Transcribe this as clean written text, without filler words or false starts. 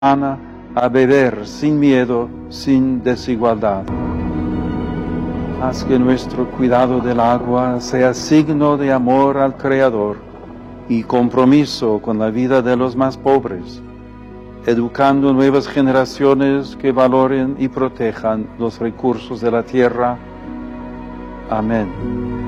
a beber sin miedo, sin desigualdad. Haz que nuestro cuidado del agua sea signo de amor al Creador y compromiso con la vida de los más pobres, educando nuevas generaciones que valoren y protejan los recursos de la tierra. Amén.